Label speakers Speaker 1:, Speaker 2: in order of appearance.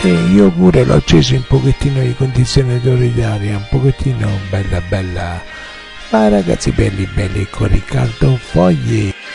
Speaker 1: E io pure l'ho acceso un pochettino di condizionatore d'aria, un pochettino bella bella. Ma ragazzi belli belli con Riccardo Fogli.